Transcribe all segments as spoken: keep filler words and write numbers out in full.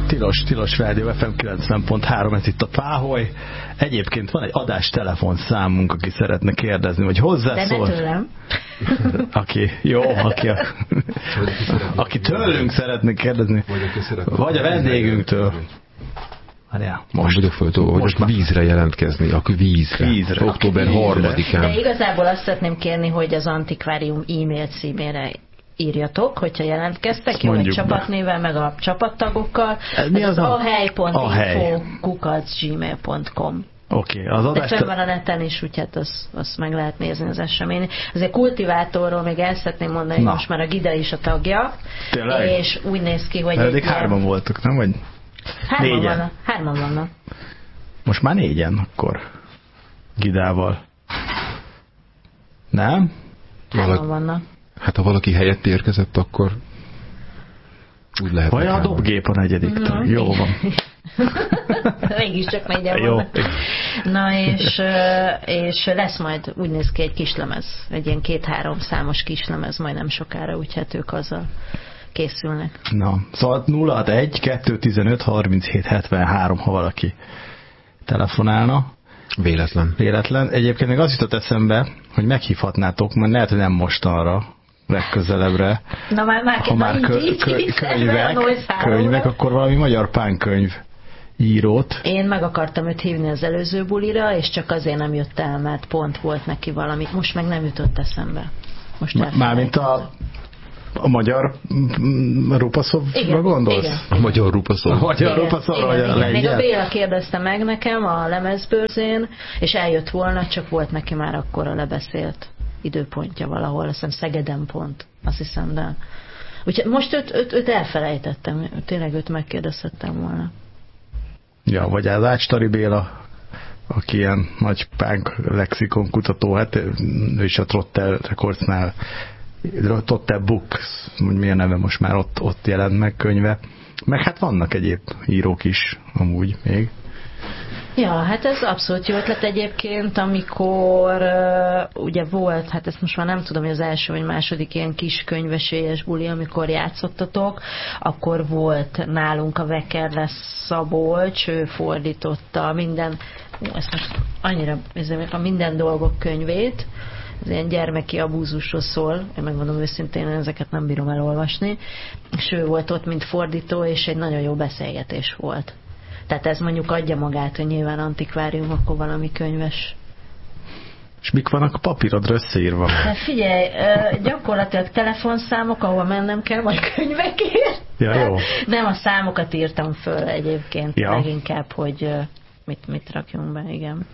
Tilos, Tilos Rádió ef em kilencven pont három, ez itt a Páholy. Egyébként van egy adás telefonszámunk, aki szeretne kérdezni, vagy hozzászól. De ne tőlem. Aki, jó, aki, a, aki tőlünk szeretne kérdezni, vagy a vendégünktől. Várjál, most vagyok föl, hogy most már vízre jelentkezni, akkor vízre. vízre. október harmadikán. De igazából azt szeretném kérni, hogy az Antikvárium e-mail címére írjatok, hogyha jelentkeztek, jó, egy csapatnével, meg a csapattagokkal. Ez mi az a hely pont info a kukac gmail pont com. Oké, okay, az adást... De fenn van a neten is, úgyhogy azt, azt meg lehet nézni az esemény. Azért Kultivátorról még el szeretném mondani, hogy most már a Gida is a tagja. Tényleg? És úgy néz ki, hogy... Eddig hárman ilyen... voltak, nem? Vagy hárman négyen? Vannak. Hárman vannak. Most már négyen akkor Gidával. Nem? Hárman Valak... vannak. Hát ha valaki helyett érkezett, akkor úgy lehet. Vagy a dobgép a negyedik tag. Mm. Jó van. Mégiscsak négyen van. Na és, és lesz majd, úgy néz ki, egy kislemez. Egy ilyen két-három számos kislemez majd nem sokára, úgyhogy ők azzal készülnek. Na, szóval nulla hatvanegy kettőszáztizenöt harminchét hetvenhárom, ha valaki telefonálna. Véletlen. Véletlen. Egyébként még az jutott eszembe, hogy meghívhatnátok, mert lehet, hogy nem mostanra, legközelebbre. Na már, már, ha már kö, kö, könyvek, könyvek, akkor valami magyar pánkönyv írót. Én meg akartam őt hívni az előző bulira, és csak azért nem jött el, mert pont volt neki valami. Most meg nem jutott eszembe. Most Mármint a A magyar Rupaszovra gondolsz? Igen. A magyar Rupaszov. A magyar Rupaszovra, vagy a lengyel? Még a Béla kérdezte meg nekem a lemezbőrzén, és eljött volna, csak volt neki már akkor a lebeszélt időpontja valahol, azt hiszem Szegeden pont, azt hiszem, de... Úgyhogy most őt, őt, őt elfelejtettem, tényleg őt megkérdezhettem volna. Ja, vagy az Ácstari Béla, aki ilyen nagy punk lexikon kutató, hát ő is a Trotter Recordsnál, Trotter Books, hogy milyen neve most már ott, ott jelent meg könyve. Meg hát vannak egyéb írók is amúgy még. Ja, hát ez abszolút jó ötlet egyébként, amikor uh, ugye volt, hát ezt most már nem tudom, hogy az első vagy második ilyen kis könyvesélyes buli, amikor játszottatok, akkor volt nálunk a Vekerle Szabolcs, ő fordította minden, ezt most annyira, a minden dolgok könyvét, ez ilyen gyermeki abúzusról szól, én megmondom őszintén, ezeket nem bírom elolvasni, és ő volt ott, mint fordító, és egy nagyon jó beszélgetés volt. Tehát ez mondjuk adja magát, hogy nyilván antikvárium, akkor valami könyves. És mik vannak a papírodra összeírva? Hát figyelj, gyakorlatilag telefonszámok, ahol mennem kell, majd könyvekért. Ja, jó. Nem, a számokat írtam föl egyébként, ja. Leginkább, hogy mit, mit rakjunk be, igen.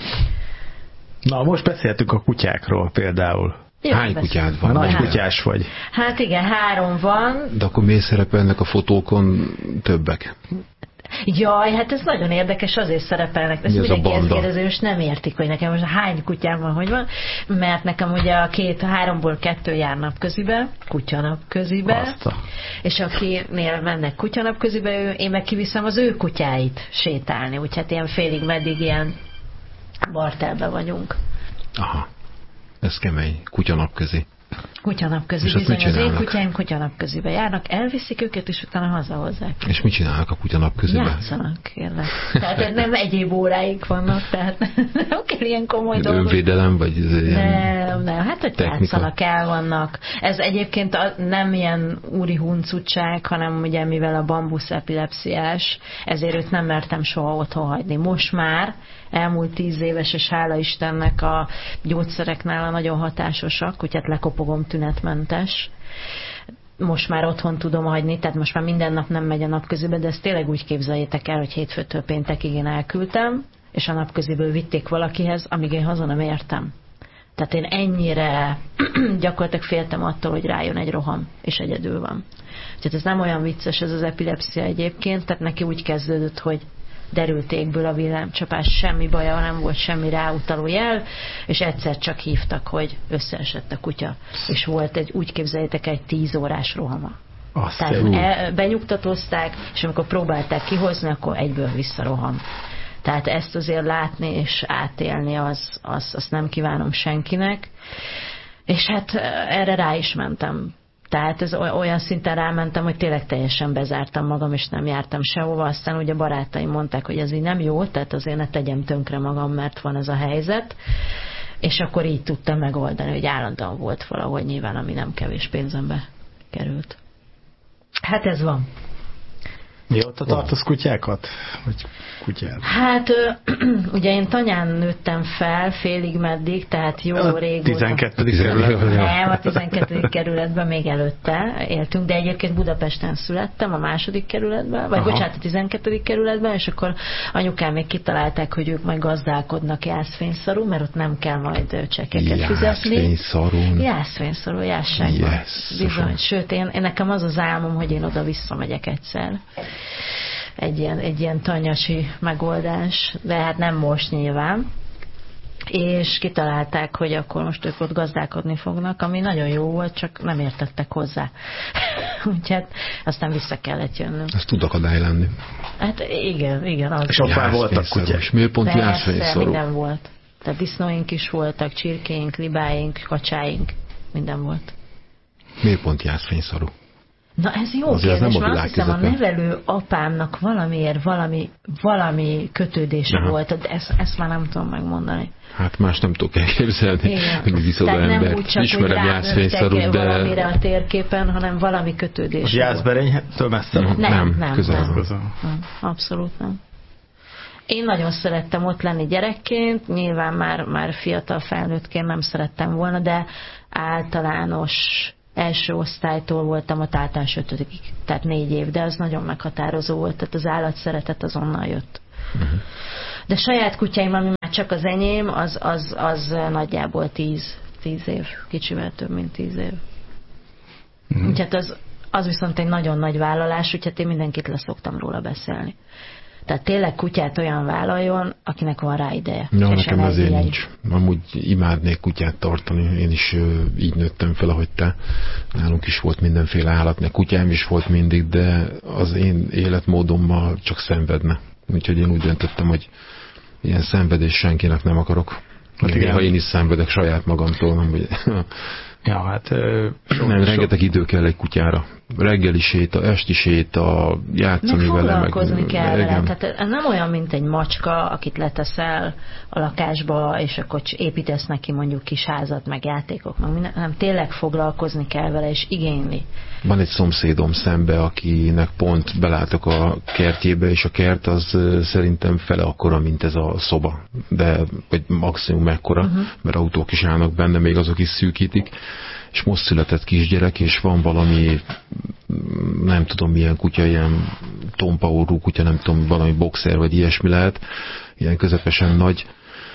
Na, most beszéltünk a kutyákról például. Jó, hány kutyád van? Nagy kutyás vagy. Hát igen, három van. De akkor miért szerepelnek a fotókon többek? Jaj, hát ez nagyon érdekes, azért szerepelnek. Ezt mindenki ezt kérdezi, most nem értik, hogy nekem most hány kutyám van, hogy van, mert nekem ugye a két, háromból kettő jár napközibe, kutyanapközibe, Azta. és akinél mennek kutyanapközibe, ő, én meg kiviszem az ő kutyáit sétálni, úgyhogy hát ilyen félig meddig ilyen bartelbe vagyunk. Aha, ez kemény, kutyanapközi. Kutyanapközi, bizony az én kutyáim kutyanapközibe járnak, elviszik őket, és utána hazahozzák. És mit csinálnak a kutyanapközibe? Játszanak, kérlek. Tehát nem egyéb óráik vannak, tehát nem kell ilyen komoly dolgok. Önvédelem, vagy ez ilyen Nem, nem, hát hogy technika. Játszanak, el vannak. Ez egyébként nem ilyen úri huncutság, hanem ugye mivel a bambusz epilepsziás, ezért őt nem mertem soha otthon hagyni. Most már elmúlt tíz éves, és hála Istennek a gyógyszerek nála nagyon hatásosak, úgyhogy lekopogom tünetmentes. Most már otthon tudom hagyni, tehát most már minden nap nem megy a napközibe, de ezt tényleg úgy képzeljétek el, hogy hétfőtől péntekig én elküldtem, és a napköziből vitték valakihez, amíg én haza nem értem. Tehát én ennyire gyakorlatilag féltem attól, hogy rájön egy roham, és egyedül van. Tehát ez nem olyan vicces ez az epilepszia egyébként, tehát neki úgy kezdődött, hogy derült égből a villámcsapás, semmi baja, nem volt semmi ráutaló jel, és egyszer csak hívtak, hogy összeesett a kutya. És volt egy, úgy képzeljétek, egy tíz órás rohama. Azt Tehát el, benyugtatózták, és amikor próbálták kihozni, akkor egyből visszaroham. Tehát ezt azért látni és átélni, az, az, azt nem kívánom senkinek. És hát erre rá is mentem Tehát ez olyan szinten rámentem, hogy tényleg teljesen bezártam magam, és nem jártam sehova. Aztán ugye barátaim mondták, hogy ez így nem jó, tehát azért ne tegyem tönkre magam, mert van ez a helyzet. És akkor így tudtam megoldani, hogy állandóan volt valahogy nyilván, ami nem kevés pénzembe került. Hát ez van. Mióta tartasz kutyákat? Vagy kutyát? Hát ugye én Tanyán nőttem fel, félig meddig, tehát jó a régóta. tizenkettedik kerületben. Nem, a tizenkettedik kerületben még előtte éltünk, de egyébként Budapesten születtem, a második kerületben, vagy Aha. bocsánat, a tizenkettedik kerületben, és akkor anyukám még kitalálták, hogy ők majd gazdálkodnak Jászfényszarú, mert ott nem kell majd csekkeket fizetni. Jászfényszarú. Jászfényszarú, Jászságban. Yes. Bizony. Sőt, én, én nekem az az álmom, hogy én oda visszamegyek egyszer. Egy ilyen, egy ilyen tanyasi megoldás, de hát nem most nyilván. És kitalálták, hogy akkor most ők ott gazdálkodni fognak, ami nagyon jó volt, csak nem értettek hozzá. Úgyhogy aztán vissza kellett jönnöm. Ez tud akadály lenni. Hát igen, igen. Az és ott már voltak kutyák. Miért pont Jászfényszarú? Minden volt. Tehát disznóink is voltak, csirkéink, libáink, kacsáink, minden volt. Miért pont Jászfényszarú? Na ez jó azért kérdés, mert azt hiszem a nevelő apámnak valamiért valami, valami kötődése Aha. volt, de ezt, ezt már nem tudom megmondani. Hát más nem tudok elképzelni, hogy viszod a embert. Ismerem Jászfényszarút, de... valamire a térképen, hanem valami kötődés. Most Jászberénytől messze van? Nem, nem, nem, közel nem, van. nem, abszolút nem. Én nagyon szerettem ott lenni gyerekként, nyilván már, már fiatal felnőttként nem szerettem volna, de általános első osztálytól voltam a általános ötödikig, tehát négy év, de az nagyon meghatározó volt, tehát az állatszeretet azonnal jött. Uh-huh. De saját kutyáim, ami már csak az enyém, az, az, az nagyjából tíz, tíz év, kicsivel több, mint tíz év. Uh-huh. Úgyhogy az, az viszont egy nagyon nagy vállalás, úgyhogy én mindenkit leszoktam róla beszélni. Tehát tényleg kutyát olyan vállaljon, akinek van rá ideje. Ja, nekem azért nincs. Amúgy imádnék kutyát tartani. Én is ö, így nőttem fel, ahogy te. Nálunk is volt mindenféle állat, meg kutyám is volt mindig, de az én életmódommal csak szenvedne. Úgyhogy én úgy döntöttem, hogy ilyen szenvedés senkinek nem akarok. Hát igen. Ha én is szenvedek saját magamtól, nem vagy... Ja, hát... So, nem, so... rengeteg idő kell egy kutyára. Reggeli séta, esti séta, játszani vele. Foglalkozni meg, kell vele. igen. Tehát ez nem olyan, mint egy macska, akit leteszel a lakásba, és akkor építesz neki mondjuk kis házat, meg játékok, meg minden, hanem tényleg foglalkozni kell vele, és igényli. Van egy szomszédom szembe, akinek pont belátok a kertjébe, és a kert az szerintem fele akkora, mint ez a szoba. De, vagy maximum mekkora, uh-huh. mert autók is állnak benne, még azok is szűkítik. És most született kisgyerek, és van valami, nem tudom milyen kutya, ilyen tompa orrú kutya, nem tudom, valami boxer, vagy ilyesmi lehet, ilyen közepesen nagy,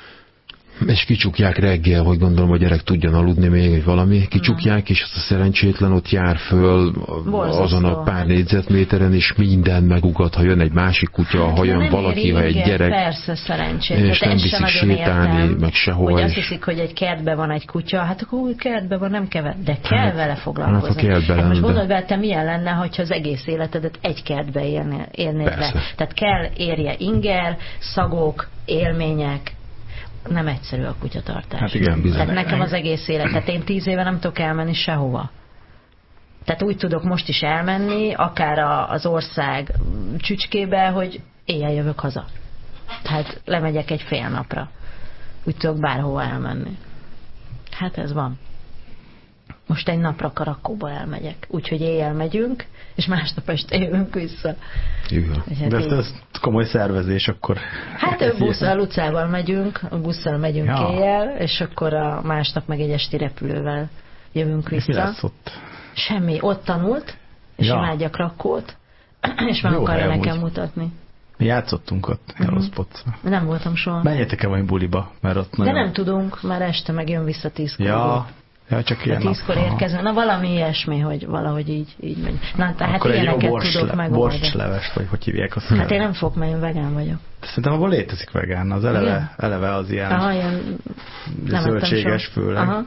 és kicsukják reggel, hogy gondolom, a gyerek tudjon aludni még, vagy valami, kicsukják, és az a szerencsétlen ott jár föl Borzasztó. Azon a pár négyzetméteren, és minden megugat, ha jön egy másik kutya, hát, ha jön valaki, éri, ha egy gyerek. Persze, szerencsét. És nem viszik sétálni, értem, meg sehova. Hogy azt hiszik, hogy egy kertben van egy kutya, hát akkor új kertben van, nem kell, de kell hát, vele foglalkozni. Hát, hát most gondold be, te milyen lenne, hogyha az egész életedet egy kertbe élnél, élnéd le. Tehát kell érje inger, szagok, élmények. Nem egyszerű a kutyatartás. Hát igen, bizony. Tehát nekem az egész élet. Tehát én tíz éve nem tudok elmenni sehova. Tehát úgy tudok most is elmenni, akár az ország csücskébe, hogy éjjel jövök haza. Tehát lemegyek egy fél napra. Úgy tudok bárhova elmenni. Hát ez van. Most egy napra Karakóba elmegyek. Úgyhogy éjjel megyünk, és másnap este jövünk vissza. Hát de ez, ez komoly szervezés akkor. Hát busszal, Lucával megyünk, busszal megyünk ja. éjjel, és akkor a másnap meg egy esti repülővel jövünk vissza. És mi lesz ott? Semmi. Ott tanult, és ja. imádja Krakót, és meg akarja nekem mutatni. Mi játszottunk ott, Eloszpocra. Mm-hmm. Nem voltam soha. Menjetek-e valami buliba? Mert ott nagyon... De nem tudunk, már este meg jön vissza tízkor. Ja. Ja, csak ilyen tízkor érkezünk. Na valami ilyesmi, hogy valahogy így, így megy. Na, tehát akkor ilyeneket borcs, tudok le, megoldani. Borcsleves, vagy hogy hívják azt? Hát én nem fogok, mert én vegán vagyok. Szerintem abban létezik vegán. Az eleve, eleve az ilyen, Aha, ilyen zöldséges főleg. Aha.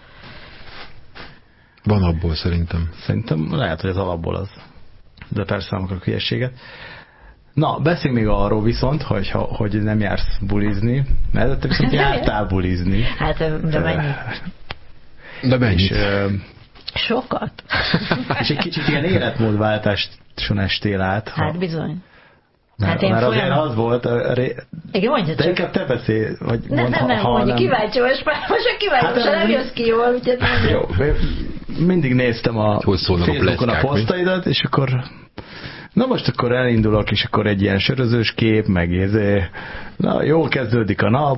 Van abból szerintem. Szerintem lehet, hogy az alapból az. De persze nem akarok hülyeséget. Na, beszélj még arról viszont, hogy, hogy nem jársz bulizni, mert te viszont jártál bulizni. Hát, de mennyi? De mennyit? És, Sokat. És egy kicsit ilyen életmódváltáson estél át. Ha... Hát bizony. Mert, hát én mert folyam... azért az volt... Ré... Igen, mondja de csak. inkább te beszélj. Vagy nem, mond, nem, nem, ha, mondja, nem... kíváncsi, most már most a kíváncsi, hát, nem jössz ki jól, úgyhogy nem. Jó, mindig néztem a Facebookon a posztaidat, és akkor... Na most akkor elindulok, és akkor egy ilyen sörözős kép, meg ezé, na jól kezdődik a nap.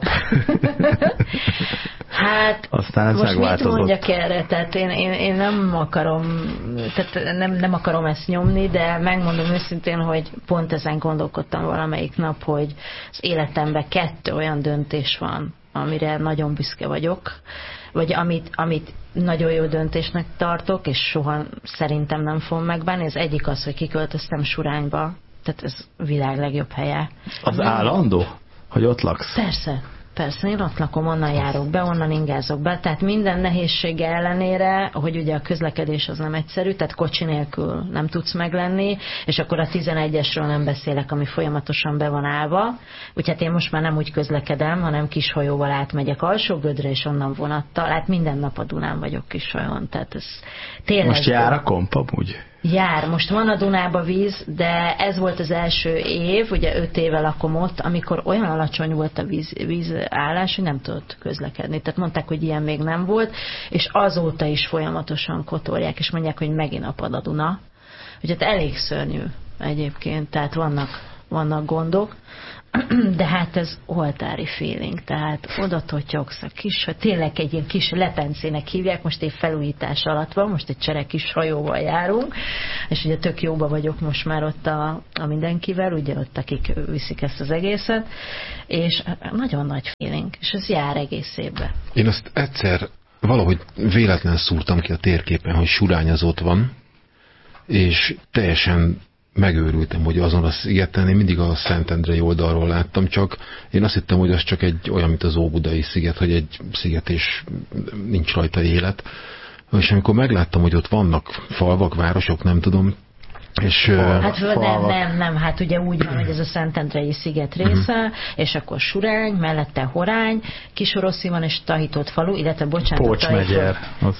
Hát aztán ez most megváltozott. Mit mondjak erre? Tehát én, én, én nem akarom tehát nem, nem akarom ezt nyomni, de megmondom őszintén, hogy pont ezen gondolkodtam valamelyik nap, hogy az életemben kettő olyan döntés van, amire nagyon büszke vagyok, vagy amit, amit nagyon jó döntésnek tartok, és soha szerintem nem fogom megbánni. Az egyik az, hogy kiköltöztem Surányba, tehát ez a világ legjobb helye. Az ami... állandó? Hogy ott laksz? Persze. Persze, én ott lakom, onnan járok be, onnan ingázok be, tehát minden nehézsége ellenére, hogy ugye a közlekedés az nem egyszerű, tehát kocsi nélkül nem tudsz meglenni, és akkor a tizenegyesről nem beszélek, ami folyamatosan be van állva, úgyhogy én most már nem úgy közlekedem, hanem kishajóval átmegyek Alsógödre, és onnan vonattal, hát minden nap a Dunán vagyok kishajón, tehát ez tényleg... Most jár a komp úgy? Jár, most van a Dunába víz, de ez volt az első év, ugye öt éve lakom ott, amikor olyan alacsony volt a víz, vízállás, hogy nem tudott közlekedni. Tehát mondták, hogy ilyen még nem volt, és azóta is folyamatosan kotorják, és mondják, hogy megint apad a Duna. Úgyhogy elég szörnyű egyébként, tehát vannak, vannak gondok. De hát ez oltári feeling, tehát oda totyogsz a kis, tényleg egy ilyen kis lepencének hívják, most egy felújítás alatt van, most egy csere kis hajóval járunk, és ugye tök jóba vagyok most már ott a, a mindenkivel, ugye ott akik viszik ezt az egészet, és nagyon nagy feeling, és ez jár egész évben. Én azt egyszer valahogy véletlen szúrtam ki a térképen, hogy Surány az ott van, és teljesen megőrültem, hogy azon a szigeten, én mindig a Szentendrei oldalról láttam, csak én azt hittem, hogy az csak egy olyan, mint az Óbudai sziget, hogy egy sziget és nincs rajta élet. És amikor megláttam, hogy ott vannak falvak, városok, nem tudom, és, hát nem, nem, nem, hát ugye úgy van, hogy ez a Szentendrei sziget része, uh-huh. és akkor Surány, mellette Horány, Kisoroszi van, és Tahitott falu, illetve bocsánat, Pócsmegyer.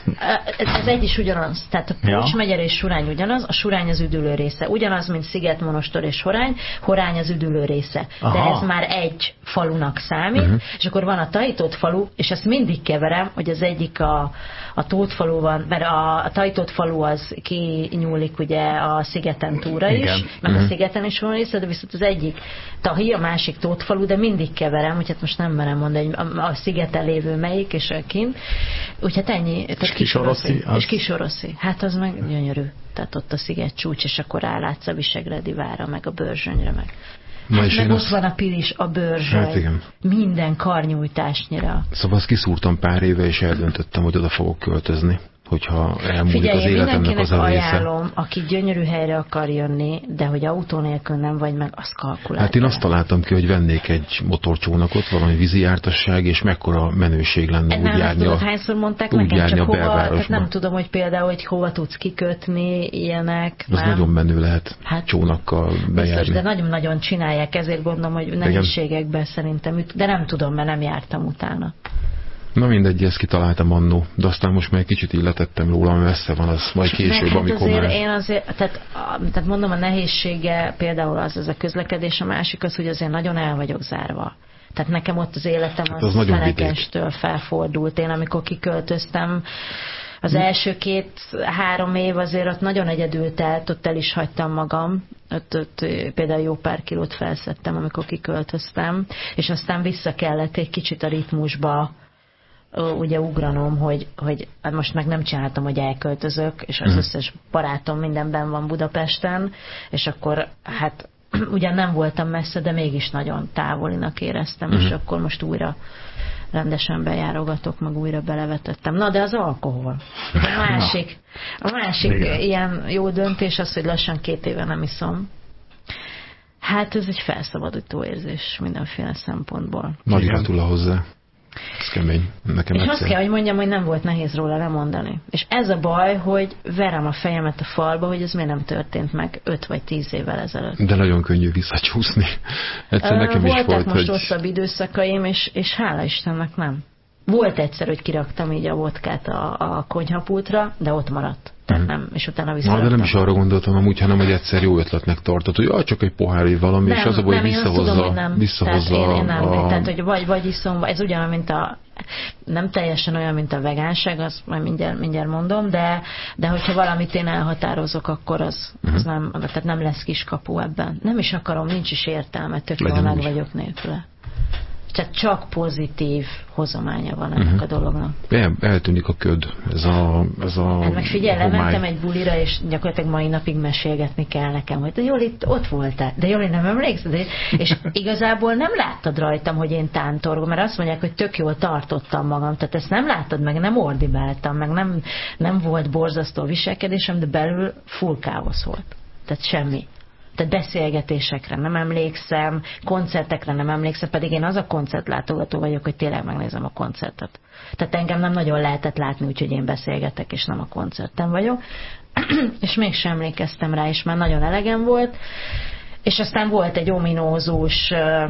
Ez, ez egy is ugyanaz, tehát a Pócsmegyer és Surány ugyanaz, a Surány az üdülő része, ugyanaz, mint Szigetmonostor és Horány, Horány az üdülő része, de Aha. ez már egy falunak számít, uh-huh. és akkor van a Tahitott falu, és ezt mindig keverem, hogy az egyik a, a Tótfalu van, mert a, a Tahitott falu az kinyúlik ugye a szigeten túra is, Igen. meg uh-huh. a szigeten is van része, de viszont az egyik Tahi, a másik Tótfalu, de mindig keverem, úgyhogy most nem merem mondani, hogy a, a szigeten lévő melyik, és kint. Úgyhogy ennyi. És Kisoroszi. Az... És Kisoroszi. Hát az meg gyönyörű. Tehát ott a sziget csúcs, és akkor rálátsz a Visegrádi vára, meg a Börzsönyre, meg. Hát meg ott azt... van a Pilis, a Börzsöny. Hát igen. Minden karnyújtásnyira. Szóval azt kiszúrtam pár éve, és eldöntöttem, hogy oda fogok költözni, hogyha elmúlik Figyelj, az életemnek az a része. Ajánlom, aki gyönyörű helyre akar jönni, de hogy autó nélkül nem vagy meg, azt kalkulálja. Hát én azt találtam ki, hogy vennék egy motorcsónakot, valami vízi jártasság, és mekkora menőség lenne nem úgy járni tudod, a, hányszor mondták nekem, csak hova, tehát nem tudom, hogy például, hogy hova tudsz kikötni, ilyenek. Az nem? nagyon menő lehet hát, csónakkal bejárni. Biztos, de nagyon-nagyon csinálják, ezért gondolom, hogy nehézségekben szerintem, de nem tudom, mert nem jártam utána. Na mindegy, ezt kitaláltam annó, de aztán most már egy kicsit illetettem róla, ami messze van, az majd később, hát amikor azért, már... Én azért, tehát, tehát mondom, a nehézsége például az, az a közlekedés, a másik az, hogy azért nagyon el vagyok zárva. Tehát nekem ott az életem hát az, az Fenekestől felfordult. Én amikor kiköltöztem, az első két-három év azért ott nagyon egyedül telt, ott el is hagytam magam. Ott, ott például jó pár kilót felszettem, amikor kiköltöztem, és aztán vissza kellett egy kicsit a ritmusba ugye ugranom, hogy, hogy most meg nem csináltam, hogy elköltözök, és az összes barátom mindenben van Budapesten, és akkor hát ugyan nem voltam messze, de mégis nagyon távolinak éreztem, uh-huh. és akkor most újra rendesen bejárogatok, meg újra belevetettem. Na, de az alkohol. A másik, a másik ilyen jó döntés az, hogy lassan két éve nem iszom. Hát ez egy felszabadító érzés mindenféle szempontból. Nagy gratula hozzá. Ez kemény. Nekem és egyszer. azt kell, hogy mondjam, hogy nem volt nehéz róla lemondani. És ez a baj, hogy verem a fejemet a falba, hogy ez miért nem történt meg öt vagy tíz évvel ezelőtt. De nagyon könnyű visszacsúszni. Egyszer uh, nekem is volt, voltak most hogy... rosszabb időszakaim, és, és hála Istennek nem. Volt egyszer, hogy kiraktam így a vodkát a, a konyhapultra, de ott maradt. Tehát nem, és utána visszaraktam. Na, de nem is arra gondoltam amúgy, hanem hogy egyszer jó ötletnek tartott, hogy ah, csak egy pohár valami, nem, és az a baj, hogy visszahozza, nem. visszahozza tehát én, én nem. a... Tehát, hogy vagy, vagy iszom, ez ugyanaz, mint a nem teljesen olyan, mint a vegánság, azt majd mindjárt, mindjárt mondom, de, de hogyha valamit én elhatározok, akkor az, az uh-huh. nem, tehát nem lesz kiskapu ebben. Nem is akarom, nincs is értelme, tök jól meg vagyok nélküle. Tehát csak pozitív hozománya van ennek uh-huh. a dolognak. El, eltűnik a köd. Ez a, ez a hát meg figyelj, lementem egy bulira, és gyakorlatilag mai napig mesélgetni kell nekem, hogy de Joli, ott voltál, de Joli, nem emlékszel? De... És igazából nem láttad rajtam, hogy én tántorgom, mert azt mondják, hogy tök jól tartottam magam, tehát ezt nem láttad meg, nem ordibáltam, meg nem, nem volt borzasztó viselkedésem, de belül full káosz volt. Tehát semmi. Tehát beszélgetésekre nem emlékszem, koncertekre nem emlékszem, pedig én az a koncertlátogató vagyok, hogy tényleg megnézem a koncertet. Tehát engem nem nagyon lehetett látni, úgyhogy én beszélgetek, és nem a koncerten vagyok. És mégsem emlékeztem rá, és már nagyon elegem volt. És aztán volt egy ominózus,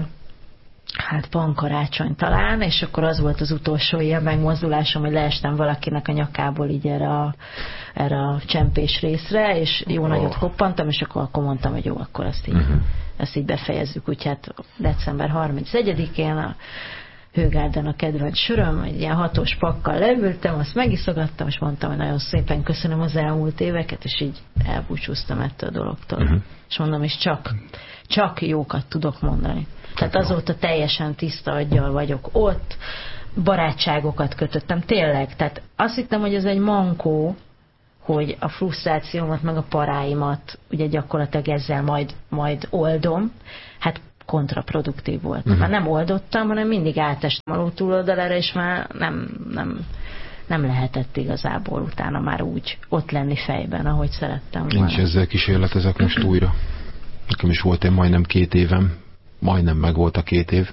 hát pankarácsony talán, és akkor az volt az utolsó ilyen megmozdulásom, hogy leestem valakinek a nyakából így erre a, erre a csempés részre, és jó oh. nagyot koppantam, és akkor, akkor mondtam, hogy jó, akkor ezt így, uh-huh. ezt így befejezzük. Úgyhogy hát december harmincegyedikén a Hőgárden a kedvenc söröm, egy ilyen hatos pakkal leültem, azt megiszogattam, és mondtam, hogy nagyon szépen köszönöm az elmúlt éveket, és így elbúcsúztam ettől a dologtól. Uh-huh. És mondom, és csak, csak jókat tudok mondani. Tehát azóta teljesen tiszta aggyal vagyok ott, barátságokat kötöttem, tényleg. Tehát azt hittem, hogy ez egy mankó, hogy a frusztrációmat, meg a paráimat ugye gyakorlatilag ezzel majd, majd oldom. Hát kontraproduktív volt. Uh-huh. Már nem oldottam, hanem mindig átestem a ló túloldalára, és már nem, nem, nem lehetett igazából utána már úgy ott lenni fejben, ahogy szerettem volna. Nincs ezzel kísérletezek most újra. Nekem is volt egy majdnem két évem, majdnem meg volt a két év,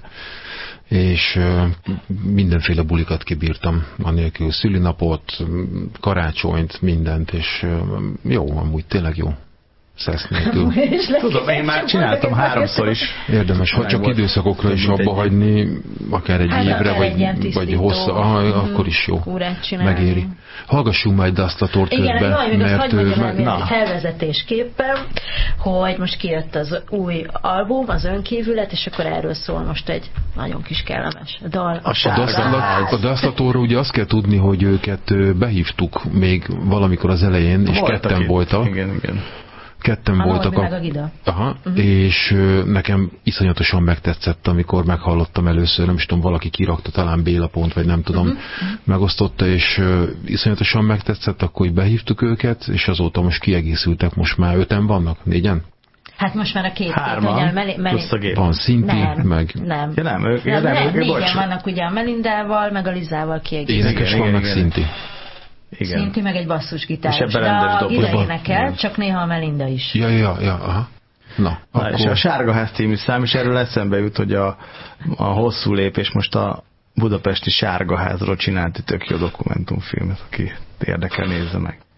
és mindenféle bulikat kibírtam, anélkül szülinapot, karácsonyt, mindent, és jó, amúgy tényleg jó. Szesz nélkül. Tudom, én már csináltam háromszor is. Érdemes, ha csak időszakokra is abba hagyni, akár egy hát évre, vagy, vagy hossza, ah, akkor is jó. Megéri. Hallgassunk majd azt a tortőrbe. Igen, jaj, mert azt hagyd mondjam meg... el felvezetésképpen, hogy most kijött az új album, az Önkívület, és akkor erről szól most egy nagyon kis kellemes dal. A, a Dászlatóra ugye azt kell tudni, hogy őket behívtuk még valamikor az elején, és voltak ketten itt. voltak. Igen, igen. Ketten a voltak a... a Aha, uh-huh. És uh, nekem iszonyatosan megtetszett, amikor meghallottam először, nem is tudom, valaki kirakta, talán Béla Pont, vagy nem tudom, uh-huh. megosztotta, és uh, iszonyatosan megtetszett, akkor így behívtuk őket, és azóta most kiegészültek, most már öten vannak, négyen? Hát most már a két Hárman, meli, meli... plusz a gép. Van Szinti, nem, meg... Nem, ja, nem, ők, nem, nem, nem, ők, négyen vannak ugye a Melindával, meg a Lizával kiegészültek. Énekes van, meg Szinti. Igen. Szinti meg egy basszusgitáros. De a Gida énekel, csak néha a Melinda is. Ja, ja, ja, aha. Na, Na akkor... És a Sárgaház című szám, és erről eszembe jut, hogy a, a hosszú lépés most a budapesti Sárgaházról csinált egy tök jó dokumentumfilmet, aki érdekel, nézze meg.